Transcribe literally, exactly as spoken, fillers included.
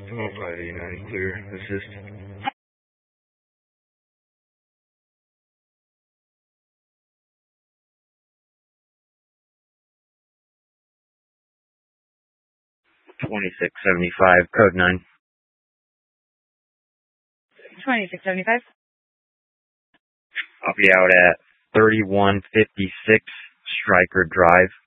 Oh, five eighty-nine, clear, assist. twenty-six seventy-five, code nine. twenty-six seventy-five. I'll be out at thirty-one fifty-six Stryker Drive.